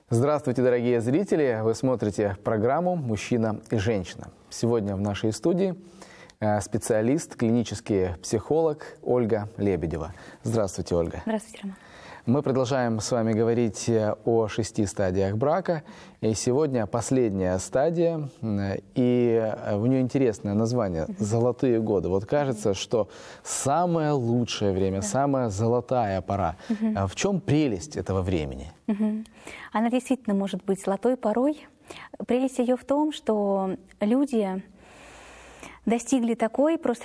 Здравствуйте, дорогие зрители! Вы смотрите программу «Мужчина и женщина». Сегодня в нашей студии специалист, клинический психолог Ольга Лебедева. Здравствуйте, Ольга. Здравствуйте, Роман. Мы продолжаем с вами говорить о 6 стадиях брака. И сегодня последняя стадия, и у нее интересное название «Золотые годы». Вот кажется, что самое лучшее время, самая золотая пора. В чем прелесть этого времени? Она действительно может быть золотой порой. Прелесть ее в том, что люди достигли такой просто